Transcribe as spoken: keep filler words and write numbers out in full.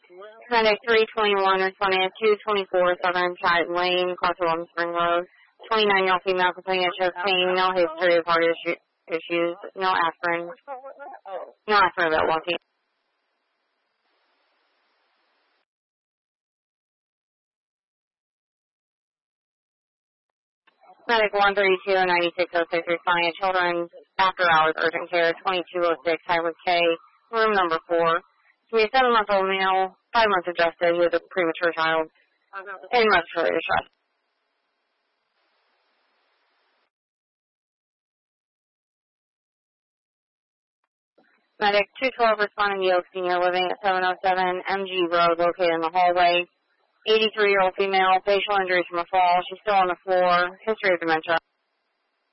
Medic three twenty-one responding to two twenty-four Southern Chad Lane, Class eleven Spring Road. twenty-nine-year-old female complaining of chest pain, no history of heart issue, issues, no aspirin, no aspirin about walking. Medic one thirty-two ninety-six oh six responding to children's after hours urgent care, twenty-two oh six Highway K, room number four. To be a seven-month-old male, five months adjusted with a premature child, in respiratory distress. Medic two twelve responding to Oak Senior living at seven oh seven M G Road located in the hallway. eighty-three-year-old female, facial injuries from a fall. She's still on the floor. History of dementia.